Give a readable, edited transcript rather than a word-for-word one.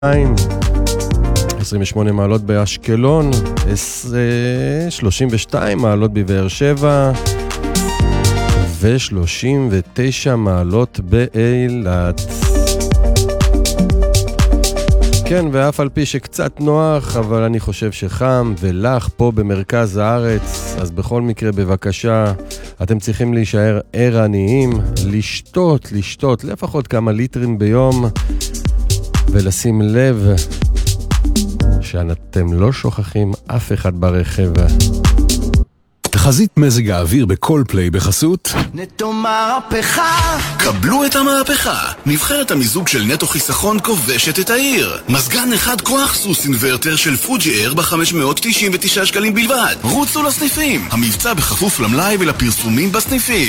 28 מעלות באשקלון, 32 מעלות בבאר שבע ו-39 מעלות באילת. כן, ואף על פי שקצת נוח, אבל אני חושב שחם ולח פה במרכז הארץ, אז בכל מקרה בבקשה, אתם צריכים להישאר ערניים, לשתות לפחות כמה ליטרים ביום, ולשים לב שאתם לא שוכחים אף אחד ברכב. תחזית מזג האוויר בכל פליי בחסות נטו מהפכה. קבלו את המהפכה. נבחרת המיזוג של נטו חיסכון כובשת את העיר. מזגן אחד כוח סוס אינוורטר של פוג'י אייר ב-599 שקלים בלבד. רוצו לסניפים. המבצע בכפוף למלאי ולפרסומים בסניפים.